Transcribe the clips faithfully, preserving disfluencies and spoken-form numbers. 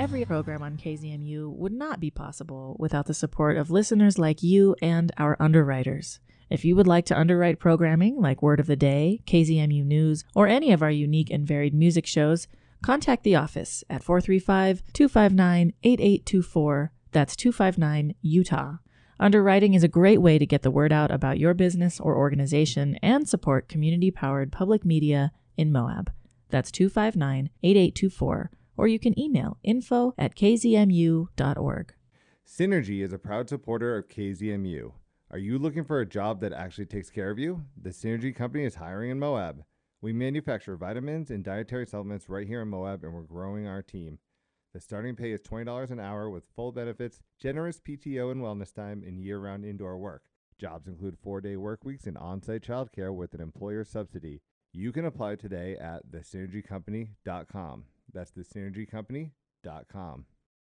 Every program on K Z M U would not be possible without the support of listeners like you and our underwriters. If you would like to underwrite programming like Word of the Day, K Z M U News, or any of our unique and varied music shows, contact the office at four three five, two five nine, eight eight two four. That's two five nine, Utah. Underwriting is a great way to get the word out about your business or organization and support community-powered public media in Moab. That's two five nine, eight eight two four, or you can email info at k z m u dot org. Synergy is a proud supporter of K Z M U. Are you looking for a job that actually takes care of you? The Synergy Company is hiring in Moab. We manufacture vitamins and dietary supplements right here in Moab, and we're growing our team. The starting pay is twenty dollars an hour with full benefits, generous P T O and wellness time, and year-round indoor work. Jobs include four-day work weeks and on-site childcare with an employer subsidy. You can apply today at the synergy company dot com. That's the synergy company dot com.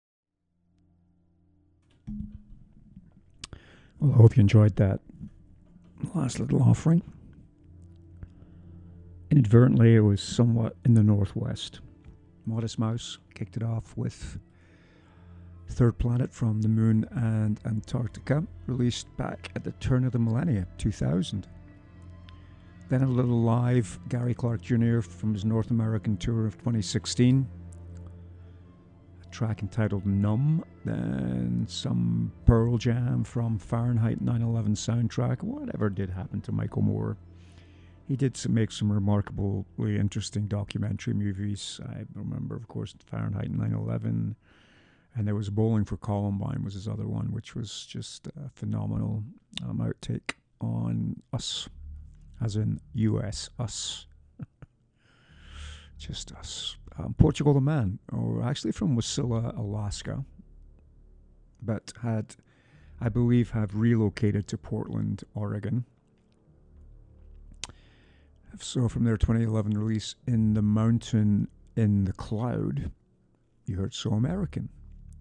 Well, I hope you enjoyed that last little offering. Inadvertently, it was somewhat in the northwest. Modest Mouse kicked it off with Third Planet from the Moon and Antarctica, released back at the turn of the millennium, two thousand. Then a little live Gary Clark Junior from his North American tour of twenty sixteen. A track entitled Numb. Then some Pearl Jam from Fahrenheit nine eleven soundtrack. Whatever did happen to Michael Moore. He did some, make some remarkably interesting documentary movies. I remember, of course, Fahrenheit nine eleven. And there was Bowling for Columbine was his other one, which was just a phenomenal um, outtake on Us. As in U S, us. Just us. Um, Portugal the Man, or actually from Wasilla, Alaska, but had, I believe, have relocated to Portland, Oregon. So from their twenty eleven release, In the Mountain, in the Cloud, you heard So American.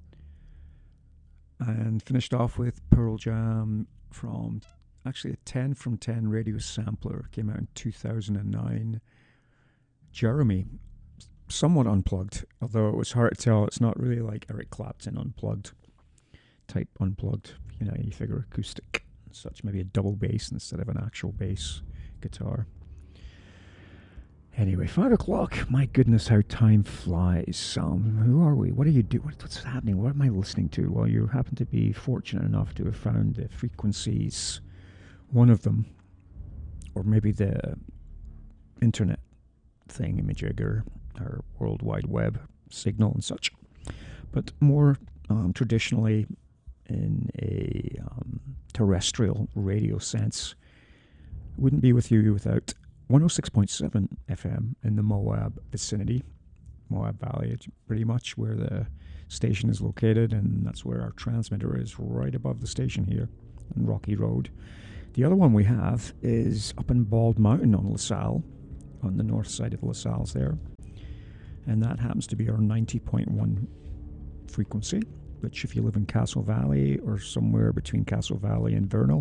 And finished off with Pearl Jam from... Actually, a ten from ten radio sampler came out in two thousand nine. Jeremy, somewhat unplugged, although it was hard to tell. It's not really like Eric Clapton unplugged, type unplugged. You know, you figure acoustic and such, maybe a double bass instead of an actual bass guitar. Anyway, five o'clock. My goodness, how time flies. Um, who are we? What are you doing? What, what's happening? What am I listening to? Well, you happen to be fortunate enough to have found the frequencies. One of them, or maybe the internet thingamajigger, or World Wide Web signal and such, but more um, traditionally in a um, terrestrial radio sense, wouldn't be with you without one oh six point seven F M in the Moab vicinity, Moab Valley. It's pretty much where the station is located, and that's where our transmitter is, right above the station here on Rocky Road. The other one we have is up in Bald Mountain on LaSalle, on the north side of LaSalle's there. And that happens to be our ninety point one frequency, which if you live in Castle Valley or somewhere between Castle Valley and Vernal,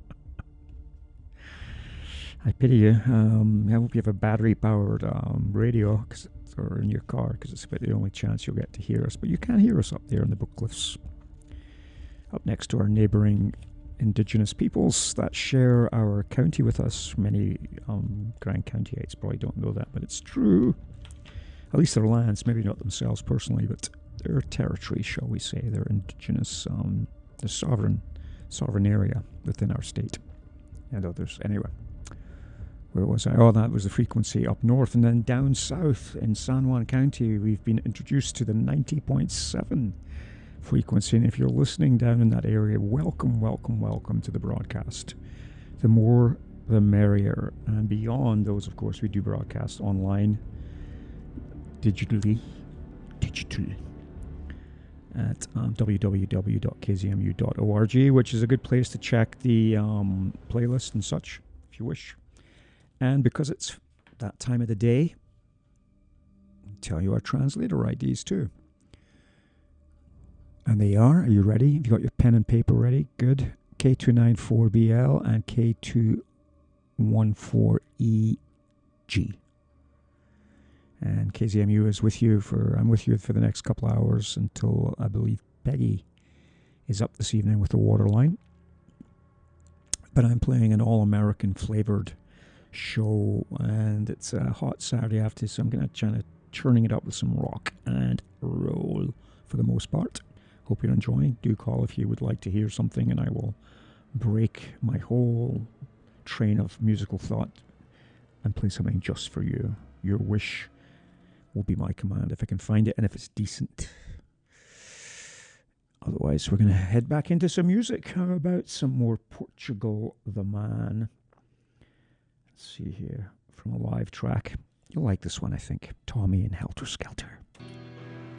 I pity you. Um, I hope you have a battery-powered um, radio cause it's, or in your car, because it's about the only chance you'll get to hear us. But you can hear us up there in the Book Cliffs, up next to our neighboring Indigenous peoples that share our county with us. Many um, Grand Countyites probably don't know that, but it's true. At least their lands, maybe not themselves personally, but their territory, shall we say, their indigenous, um, the sovereign, sovereign area within our state and others. Anyway, where was I? Oh, that was the frequency up north. And then down south in San Juan County, we've been introduced to the ninety point seven frequency. And if you're listening down in that area, welcome, welcome, welcome to the broadcast. The more, the merrier. And beyond those, of course, we do broadcast online, digitally, digitally, at um, w w w dot k z m u dot org, which is a good place to check the um, playlist and such, if you wish. And because it's that time of the day, I'll tell you our translator I Ds too. And they are, are you ready? Have you got your pen and paper ready? Good. K two nine four B L and K two one four E G. And K Z M U is with you for, I'm with you for the next couple hours until I believe Peggy is up this evening with the Waterline. But I'm playing an all-American flavored show, and it's a hot Saturday after, so I'm going to try to churning it up with some rock and roll for the most part. Hope you're enjoying. Do call if you would like to hear something, and I will break my whole train of musical thought and play something just for you. Your wish will be my command if I can find it and if it's decent. Otherwise, we're going to head back into some music. How about some more Portugal the Man? Let's see here from a live track. You'll like this one, I think. Tommy and Helter Skelter.